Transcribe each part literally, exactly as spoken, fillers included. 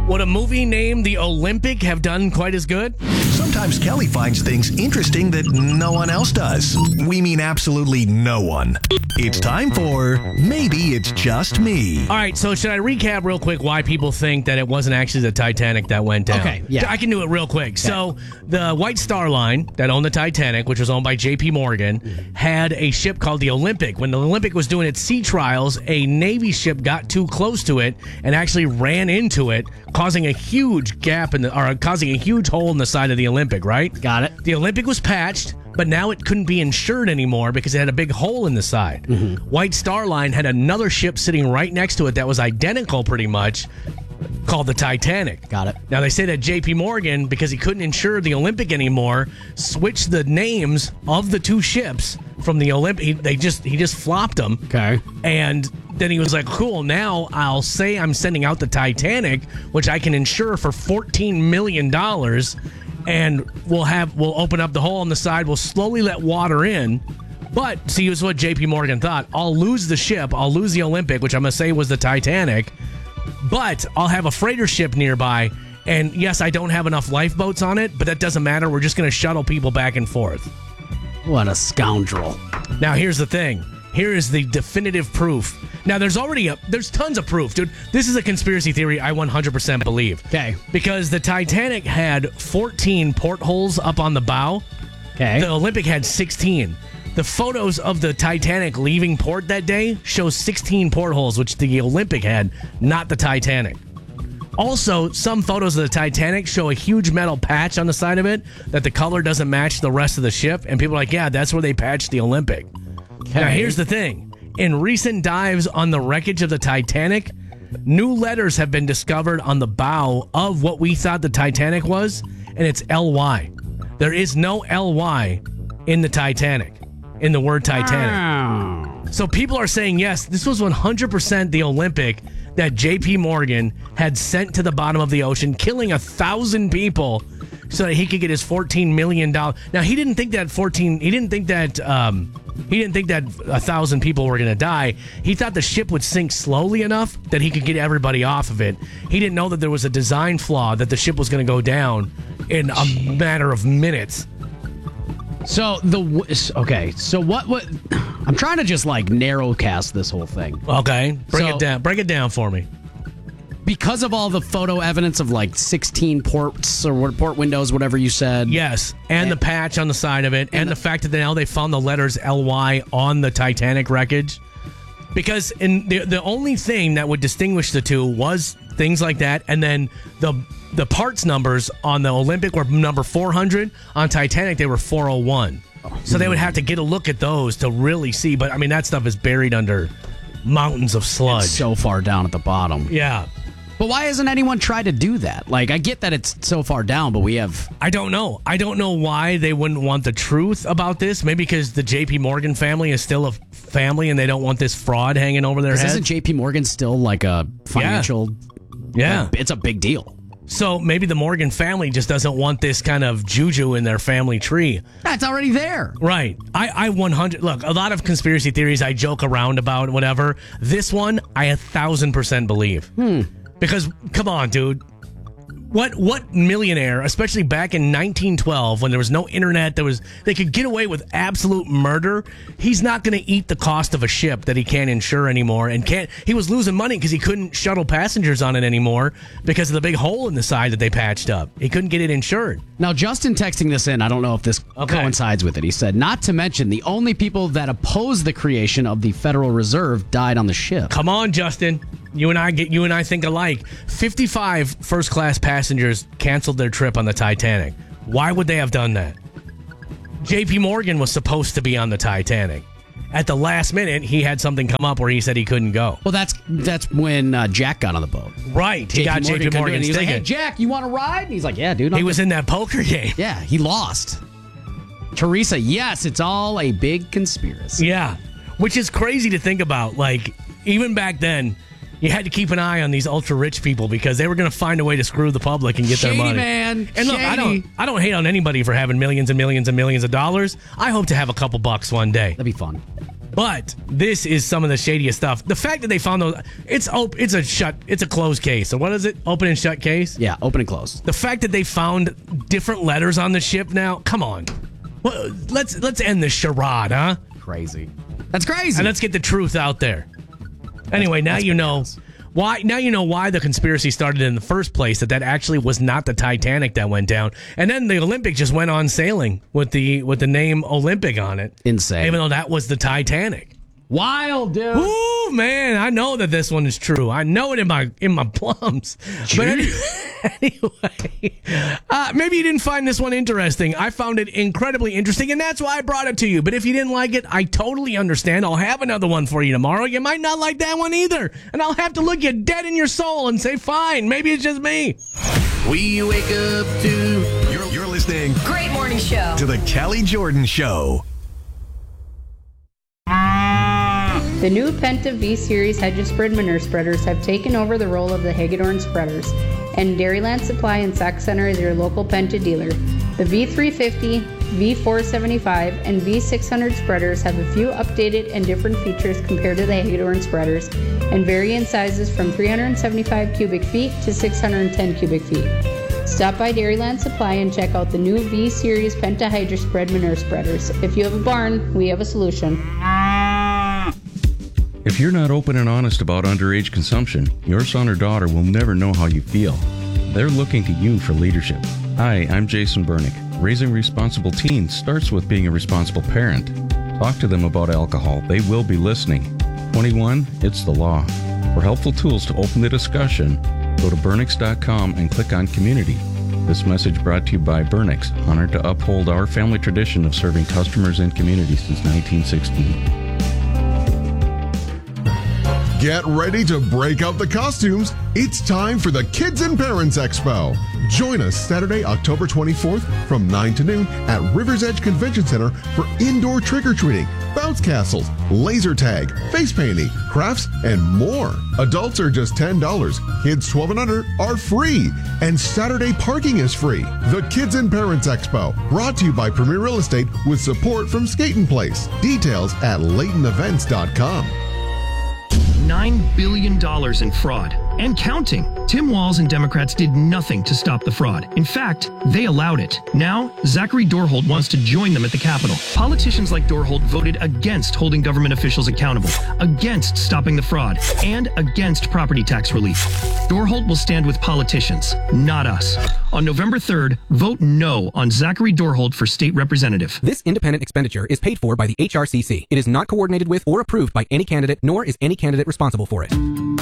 Would a movie named The Olympic have done quite as good? Sometimes Kelly finds things interesting that no one else does. We mean absolutely no one. It's time for Maybe It's Just Me. All right, so should I recap real quick why people think that it wasn't actually the Titanic that went down? Okay, yeah. I can do it real quick. Okay. So the White Star Line that owned the Titanic, which was owned by J P Morgan, mm-hmm. had a ship called the Olympic. When the Olympic was doing its sea trials, a Navy ship got too close to it and actually ran into it, causing a huge gap in the, or causing a huge hole in the side of the Olympic, right? Got it. The Olympic was patched, but now it couldn't be insured anymore because it had a big hole in the side. Mm-hmm. White Star Line had another ship sitting right next to it that was identical pretty much, called the Titanic. Got it. Now, they say that J P Morgan, because he couldn't insure the Olympic anymore, switched the names of the two ships from the Olympic. He, they just He just flopped them. Okay. And then he was like, cool, now I'll say I'm sending out the Titanic, which I can insure for fourteen million dollars, and we'll have we'll open up the hole on the side, we'll slowly let water in. But, see, here's what J P Morgan thought. I'll lose the ship, I'll lose the Olympic, which I'm going to say was the Titanic, but I'll have a freighter ship nearby, and yes, I don't have enough lifeboats on it, but that doesn't matter. We're just going to shuttle people back and forth. What a scoundrel. Now, here's the thing. Here is the definitive proof. Now, there's already a, there's tons of proof, dude. This is a conspiracy theory I one hundred percent believe. Okay. Because the Titanic had fourteen portholes up on the bow. Okay. The Olympic had sixteen. The photos of the Titanic leaving port that day show sixteen portholes, which the Olympic had, not the Titanic. Also, some photos of the Titanic show a huge metal patch on the side of it that the color doesn't match the rest of the ship, and people are like, yeah, that's where they patched the Olympic. Okay. Now, here's the thing. In recent dives on the wreckage of the Titanic, new letters have been discovered on the bow of what we thought the Titanic was, and it's L Y. There is no L Y in the Titanic, in the word Titanic. Oh. So people are saying, yes, this was one hundred percent the Olympic that J P Morgan had sent to the bottom of the ocean, killing a thousand people so that he could get his fourteen million dollars. Now, he didn't think that fourteen, he didn't think that, um, he didn't think that a thousand people were going to die. He thought the ship would sink slowly enough that he could get everybody off of it. He didn't know that there was a design flaw, that the ship was going to go down in a matter of minutes. So the okay, so what? What? I'm trying to just like narrow cast this whole thing. Okay, bring So- it down. Break it down for me. Because of all the photo evidence of like sixteen ports or what- port windows, whatever you said. Yes, and the patch on the side of it, and, And the, the- fact that now they found the letters L Y on the Titanic wreckage. Because in the the only thing that would distinguish the two was things like that, and then the the parts numbers on the Olympic were number four hundred. On Titanic, they were four oh one. So they would have to get a look at those to really see. But I mean, that stuff is buried under mountains of sludge. It's so far down at the bottom. Yeah. But why hasn't anyone tried to do that? Like, I get that it's so far down, but we have. I don't know. I don't know why they wouldn't want the truth about this. Maybe because the J P Morgan family is still a family and they don't want this fraud hanging over their heads. Isn't J P Morgan still like a financial? Yeah. like, it's a big deal. So maybe the Morgan family just doesn't want this kind of juju in their family tree. That's already there. Right. I, I one hundred look, a lot of conspiracy theories I joke around about, whatever. This one, I a thousand percent believe. Hmm. Because, come on, dude. What what millionaire, especially back in nineteen twelve when there was no internet, there was they could get away with absolute murder. He's not going to eat the cost of a ship that he can't insure anymore, and can't. He was losing money because he couldn't shuttle passengers on it anymore because of the big hole in the side that they patched up. He couldn't get it insured. Now, Justin texting this in, I don't know if this Okay. coincides with it. He said, not to mention the only people that opposed the creation of the Federal Reserve died on the ship. Come on, Justin. You and I get you and I think alike. fifty-five first class passengers canceled their trip on the Titanic. Why would they have done that? J P Morgan was supposed to be on the Titanic. At the last minute, he had something come up where he said he couldn't go. Well, that's that's when uh, Jack got on the boat. Right. He got J P couldn't do it. Morgan's He was like, hey, ticket. Jack, you want to ride? And he's like, yeah, dude. He I'm was good." in that poker game. Yeah, he lost. Teresa, yes, it's all a big conspiracy. Yeah. Which is crazy to think about. Like, even back then, you had to keep an eye on these ultra rich people because they were going to find a way to screw the public and get Shady, their money. man. And look, I Shady. don't, I don't hate on anybody for having millions and millions and millions of dollars. I hope to have a couple bucks one day. That'd be fun. But this is some of the shadiest stuff. The fact that they found those, it's op- it's a shut, it's a closed case. So what is it? Open and shut case? Yeah, open and close. The fact that they found different letters on the ship now, come on. Well, let's let's end this charade, huh? Crazy. That's crazy. And let's get the truth out there. Anyway, now you know why. Now you know why the conspiracy started in the first place. That that actually was not the Titanic that went down, and then the Olympic just went on sailing with the with the name Olympic on it. Insane. Even though that was the Titanic. Wild, dude. Ooh, man, I know that this one is true. I know it in my in my plums. But any, anyway, uh, maybe you didn't find this one interesting. I found it incredibly interesting, and that's why I brought it to you. But if you didn't like it, I totally understand. I'll have another one for you tomorrow. You might not like that one either, and I'll have to look you dead in your soul and say, fine, maybe it's just me. We wake up to... You're, you're listening... Great morning show. ...to the Callie Jordan Show. The new Penta V-Series Hedge Spread Manure Spreaders have taken over the role of the Hagedorn Spreaders, and Dairyland Supply and Sac Center is your local Penta dealer. The V three fifty, V four seventy-five, and V six hundred spreaders have a few updated and different features compared to the Hagedorn spreaders, and vary in sizes from three hundred seventy-five cubic feet to six hundred ten cubic feet. Stop by Dairyland Supply and check out the new V-Series Penta Hydro Spread Manure Spreaders. If you have a barn, we have a solution. If you're not open and honest about underage consumption, your son or daughter will never know how you feel. They're looking to you for leadership. Hi, I'm Jason Bernick. Raising responsible teens starts with being a responsible parent. Talk to them about alcohol. They will be listening. twenty-one, it's the law. For helpful tools to open the discussion, go to burnix dot com and click on Community. This message brought to you by Burnix, honored to uphold our family tradition of serving customers and communities since nineteen sixteen. Get ready to break out the costumes. It's time for the Kids and Parents Expo. Join us Saturday, October twenty-fourth from nine to noon at River's Edge Convention Center for indoor trick-or-treating, bounce castles, laser tag, face painting, crafts, and more. Adults are just ten dollars. Kids twelve and under are free. And Saturday parking is free. The Kids and Parents Expo, brought to you by Premier Real Estate with support from Skating Place. Details at layton events dot com. nine billion dollars in fraud and counting. Tim Walz and Democrats did nothing to stop the fraud. In fact, they allowed it. Now, Zachary Dorholt wants to join them at the Capitol. Politicians like Dorholt voted against holding government officials accountable, against stopping the fraud, and against property tax relief. Dorholt will stand with politicians, not us. On November third, vote no on Zachary Dorholt for state representative. This independent expenditure is paid for by the H R C C. It is not coordinated with or approved by any candidate, nor is any candidate responsible for it.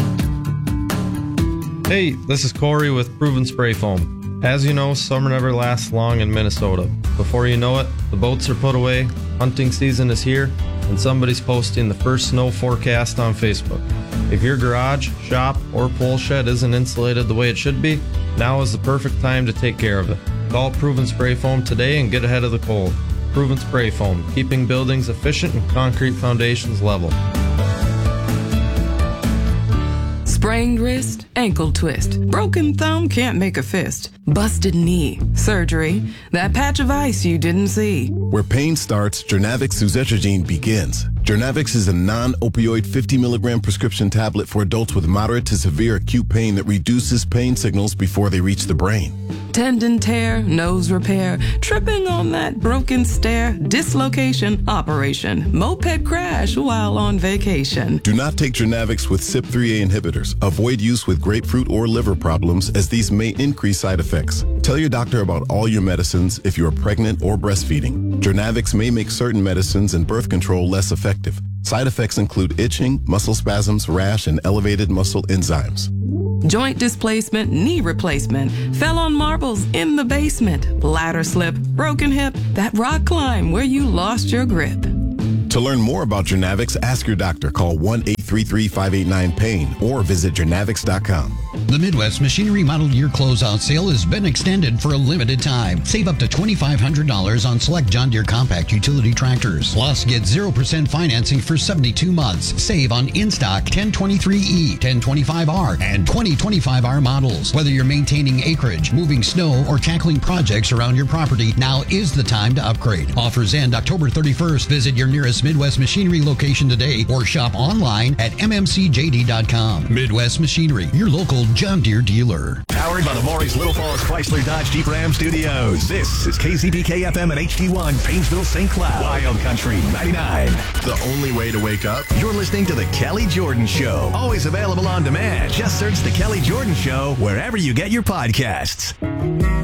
Hey, this is Corey with Proven Spray Foam. As you know, summer never lasts long in Minnesota. Before you know it, the boats are put away, hunting season is here, and somebody's posting the first snow forecast on Facebook. If your garage, shop, or pole shed isn't insulated the way it should be, now is the perfect time to take care of it. Call Proven Spray Foam today and get ahead of the cold. Proven Spray Foam, keeping buildings efficient and concrete foundations level. Sprained wrist, ankle twist, broken thumb, can't make a fist, busted knee, surgery, that patch of ice you didn't see. Where pain starts, Jernavix suzetrigine begins. Jernavix is a non-opioid fifty milligram prescription tablet for adults with moderate to severe acute pain that reduces pain signals before they reach the brain. Tendon tear, nose repair, tripping on that broken stair, dislocation, operation, moped crash while on vacation. Do not take Jernavix with C Y P three A inhibitors. Avoid use with grapefruit or liver problems, as these may increase side effects. Tell your doctor about all your medicines if you are pregnant or breastfeeding. Jernavix may make certain medicines and birth control less effective. Side effects include itching, muscle spasms, rash, and elevated muscle enzymes. Joint displacement, knee replacement, fell on marbles in the basement, ladder slip, broken hip, that rock climb where you lost your grip. To learn more about Jernavix, ask your doctor. Call one eight three three, five eight nine, PAIN or visit jernavix dot com. The Midwest Machinery Model Year Closeout Sale has been extended for a limited time. Save up to twenty-five hundred dollars on select John Deere compact utility tractors. Plus, get zero percent financing for seventy-two months. Save on in-stock ten twenty-three E, ten twenty-five R, and twenty twenty-five R models. Whether you're maintaining acreage, moving snow, or tackling projects around your property, now is the time to upgrade. Offers end October thirty-first. Visit your nearest Midwest Machinery location today or shop online at m m c j d dot com. Midwest Machinery, your local John Deere dealer. Powered by the Maurice Little Falls Chrysler Dodge Jeep Ram Studios. This is K Z P K F M at H D one, Painesville, Saint Cloud. Wild Country ninety-nine. The only way to wake up. You're listening to The Kelly Jordan Show. Always available on demand. Just search The Kelly Jordan Show wherever you get your podcasts.